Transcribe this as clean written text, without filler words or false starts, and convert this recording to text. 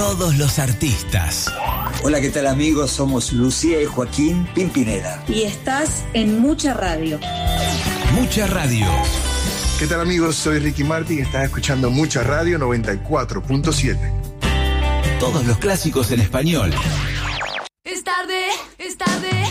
Todos los artistas. Hola, ¿qué tal amigos? Somos Lucía y Joaquín Pimpinela. Y estás en Mucha Radio. Mucha Radio. ¿Qué tal amigos? Soy Ricky Martin y estás escuchando Mucha Radio 94.7. Todos los clásicos en español.